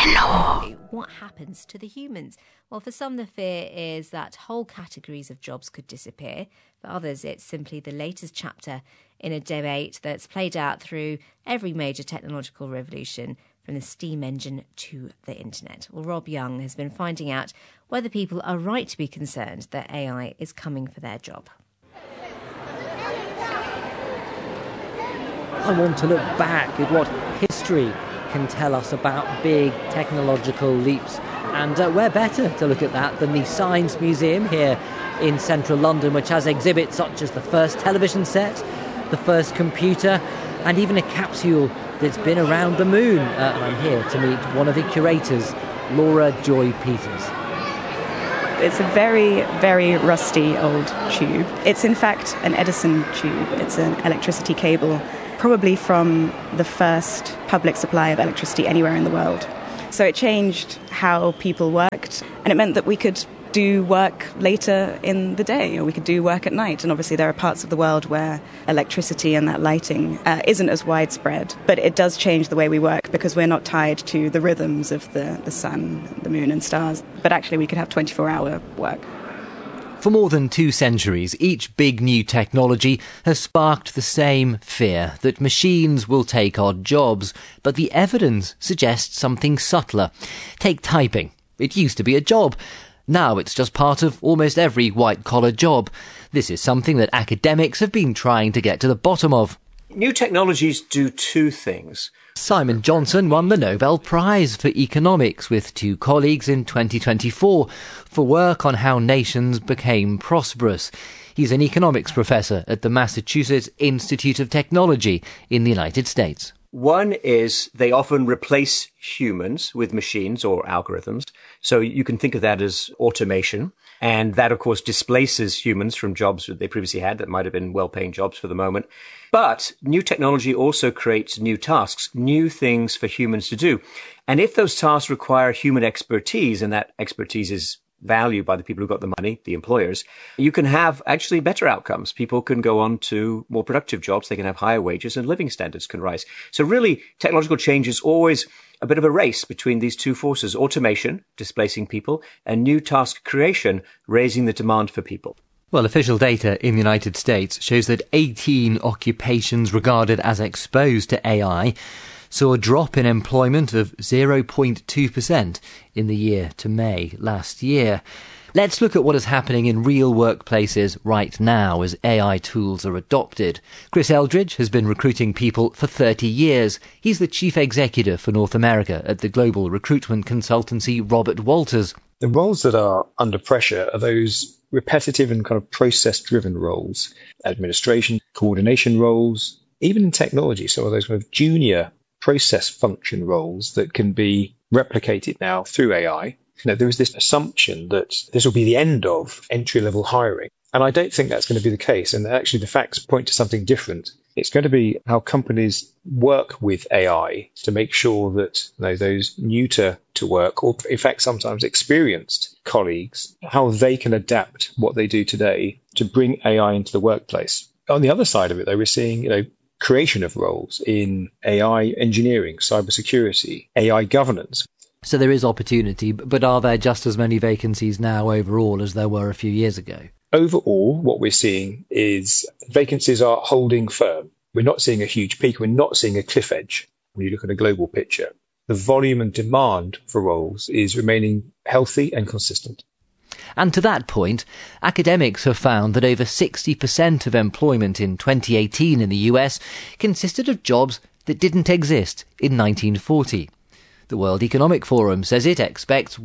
Tenor. What happens to the humans? Well, for some, the fear is that whole categories of jobs could disappear. For others, it's simply the latest chapter in a debate that's played out through every major technological revolution, from the steam engine to the internet. Well, Rob Young has been finding out whether people are right to be concerned that AI is coming for their job. I want to look back at what history can tell us about big technological leaps. And where better to look at that than the Science Museum here in central London, which has exhibits such as the first television set, the first computer, and even a capsule that's been around the moon. And I'm here to meet one of the curators, Laura Joy Peters. It's a very, very rusty old tube. It's in fact an Edison tube. It's an electricity cable, probably from the first public supply of electricity anywhere in the world. So it changed how people worked, and it meant that we could do work later in the day, or we could do work at night. And obviously there are parts of the world where electricity and that lighting isn't as widespread, but it does change the way we work because we're not tied to the rhythms of the sun, the moon and stars. But actually we could have 24-hour work. For more than 2 centuries, each big new technology has sparked the same fear that machines will take our jobs, but the evidence suggests something subtler. Take typing. It used to be a job. Now it's just part of almost every white-collar job. This is something that academics have been trying to get to the bottom of. New technologies do 2 things. Simon Johnson won the Nobel Prize for Economics with 2 colleagues in 2024 for work on how nations became prosperous. He's an economics professor at the Massachusetts Institute of Technology in the United States. One is they often replace humans with machines or algorithms. So you can think of that as automation. And that, of course, displaces humans from jobs that they previously had that might have been well-paying jobs for the moment. But new technology also creates new tasks, new things for humans to do. And if those tasks require human expertise, and that expertise is valued by the people who got the money, the employers, you can have actually better outcomes. People can go on to more productive jobs. They can have higher wages and living standards can rise. So really, technological change is always a bit of a race between these 2 forces, automation, displacing people, and new task creation, raising the demand for people. Well, official data in the United States shows that 18 occupations regarded as exposed to AI saw a drop in employment of 0.2% in the year to May last year. Let's look at what is happening in real workplaces right now as AI tools are adopted. Chris Eldridge has been recruiting people for 30 years. He's the chief executive for North America at the global recruitment consultancy Robert Walters. The roles that are under pressure are those repetitive and kind of process-driven roles, administration, coordination roles, even in technology. So those kind of junior process function roles that can be replicated now through AI. There is this assumption that this will be the end of entry-level hiring. And I don't think that's going to be the case. And actually, the facts point to something different. It's going to be how companies work with AI to make sure that those new to work, or in fact, sometimes experienced colleagues, how they can adapt what they do today to bring AI into the workplace. On the other side of it, though, we're seeing, creation of roles in AI engineering, cybersecurity, AI governance. So there is opportunity, but are there just as many vacancies now overall as there were a few years ago? Overall, what we're seeing is vacancies are holding firm. We're not seeing a huge peak. We're not seeing a cliff edge when you look at a global picture. The volume and demand for roles is remaining healthy and consistent. And to that point, academics have found that over 60% of employment in 2018 in the US consisted of jobs that didn't exist in 1940. The World Economic Forum says it expects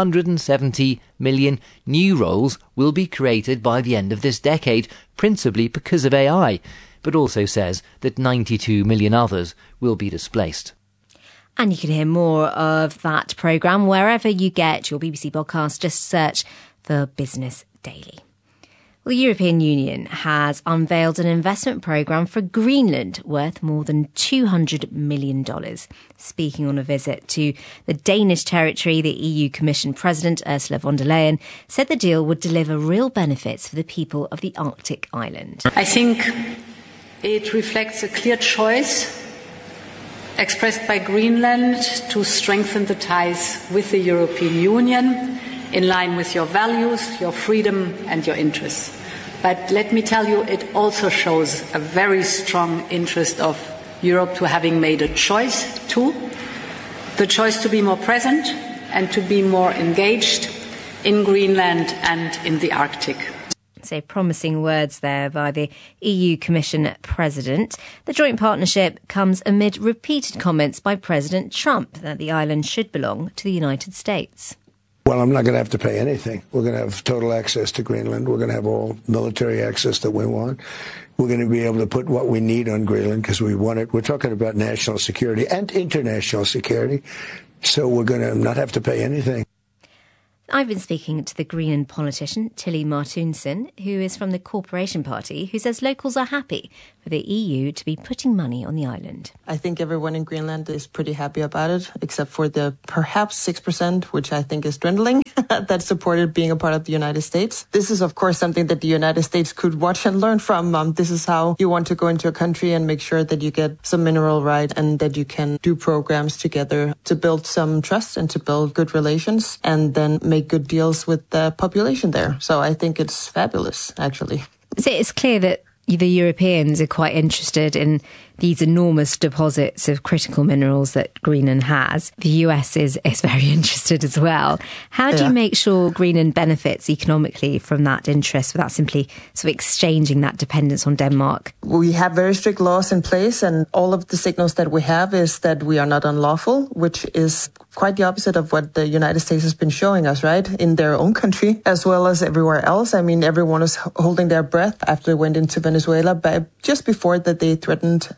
170 million new roles will be created by the end of this decade, principally because of AI, but also says that 92 million others will be displaced. And you can hear more of that programme wherever you get your BBC podcast. Just search for Business Daily. Well, the European Union has unveiled an investment programme for Greenland worth more than $200 million. Speaking on a visit to the Danish territory, the EU Commission President Ursula von der Leyen said the deal would deliver real benefits for the people of the Arctic island. I think it reflects a clear choice expressed by Greenland to strengthen the ties with the European Union in line with your values, your freedom and your interests. But let me tell you, it also shows a very strong interest of Europe to having made a choice too, the choice to be more present and to be more engaged in Greenland and in the Arctic. So promising words there by the EU Commission President. The joint partnership comes amid repeated comments by President Trump that the island should belong to the United States. Well, I'm not going to have to pay anything. We're going to have total access to Greenland. We're going to have all military access that we want. We're going to be able to put what we need on Greenland because we want it. We're talking about national security and international security. So we're going to not have to pay anything. I've been speaking to the Greenland politician Tilly Martoonson, who is from the Corporation Party, who says locals are happy for the EU to be putting money on the island. I think everyone in Greenland is pretty happy about it, except for the perhaps 6%, which I think is dwindling, that supported being a part of the United States. This is, of course, something that the United States could watch and learn from. This is how you want to go into a country and make sure that you get some mineral right and that you can do programs together to build some trust and to build good relations and then make good deals with the population there. So I think it's fabulous, actually. So it's clear that the Europeans are quite interested in these enormous deposits of critical minerals that Greenland has. The US is very interested as well. How do you make sure Greenland benefits economically from that interest without simply sort of exchanging that dependence on Denmark? We have very strict laws in place, and all of the signals that we have is that we are not unlawful, which is quite the opposite of what the United States has been showing us, right? In their own country, as well as everywhere else. I mean, everyone is holding their breath after they went into Venezuela, but just before that they threatened,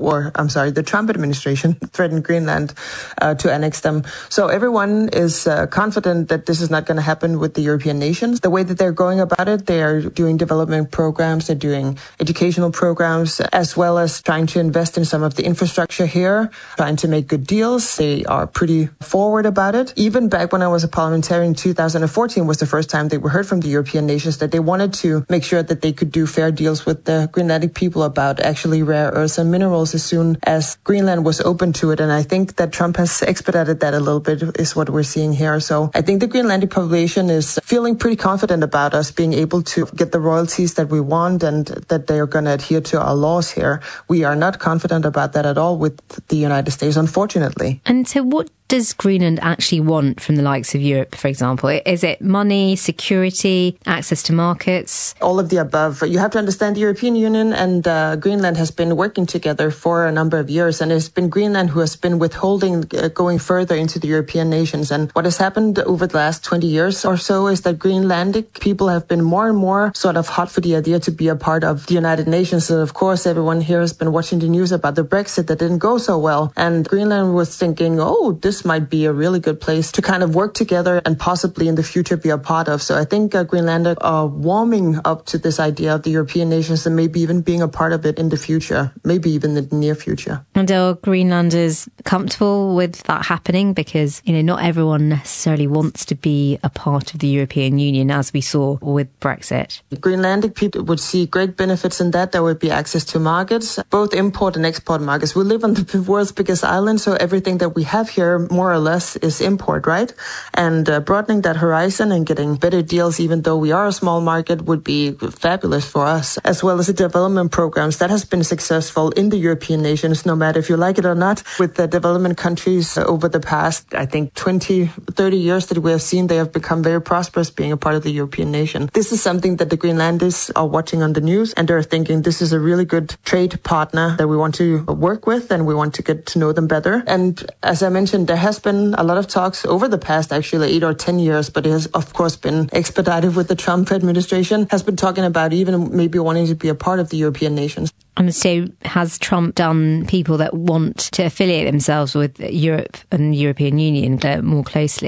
the Trump administration threatened Greenland to annex them. So everyone is confident that this is not going to happen with the European nations. The way that they're going about it, they are doing development programs, they're doing educational programs, as well as trying to invest in some of the infrastructure here, trying to make good deals. They are pretty forward about it. Even back when I was a parliamentarian in 2014 was the first time they were heard from the European nations that they wanted to make sure that they could do fair deals with the Greenlandic people about actually rare earths and minerals as soon as Greenland was open to it. And I think that Trump has expedited that a little bit is what we're seeing here. So I think the Greenlandic population is feeling pretty confident about us being able to get the royalties that we want and that they are going to adhere to our laws here. We are not confident about that at all with the United States, unfortunately. And so what does Greenland actually want from the likes of Europe, for example? Is it money, security, access to markets? All of the above. You have to understand the European Union and Greenland has been working together for a number of years, and it's been Greenland who has been withholding going further into the European nations. And what has happened over the last 20 years or so is that Greenlandic people have been more and more sort of hot for the idea to be a part of the United Nations. And of course, everyone here has been watching the news about the Brexit that didn't go so well. And Greenland was thinking, this might be a really good place to kind of work together and possibly in the future be a part of. So I think Greenlanders are warming up to this idea of the European nations and maybe even being a part of it in the future, maybe even in the near future. And are Greenlanders comfortable with that happening? Because, not everyone necessarily wants to be a part of the European Union, as we saw with Brexit. Greenlandic people would see great benefits in that. There would be access to markets, both import and export markets. We live on the world's biggest island, so everything that we have here more or less is import, right? And broadening that horizon and getting better deals, even though we are a small market, would be fabulous for us, as well as the development programs that has been successful in the European nations, no matter if you like it or not, with the development countries over the past, I think, 20, 30 years that we have seen, they have become very prosperous being a part of the European nation. This is something that the Greenlanders are watching on the news, and they're thinking this is a really good trade partner that we want to work with, and we want to get to know them better. And as I mentioned, there has been a lot of talks over the past, actually, 8 or 10 years, but it has, of course, been expedited with the Trump administration, has been talking about even maybe wanting to be a part of the European nations. And so has Trump done people that want to affiliate themselves with Europe and the European Union more closely?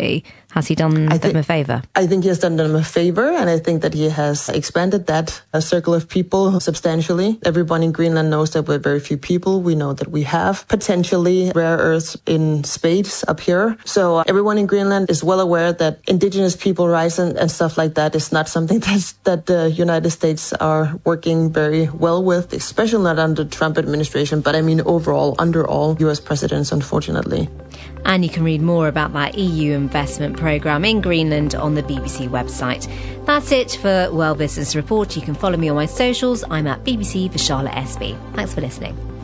Has he done them a favour? I think he has done them a favour, and I think that he has expanded that circle of people substantially. Everyone in Greenland knows that we're very few people. We know that we have potentially rare earths in spades up here. So everyone in Greenland is well aware that indigenous people rights and stuff like that is not something that the United States are working very well with, especially not under the Trump administration, but I mean overall under all US presidents, unfortunately. And you can read more about that EU investment programme in Greenland on the BBC website. That's it for World Business Report. You can follow me on my socials. I'm at BBC Vishala SB. Thanks for listening.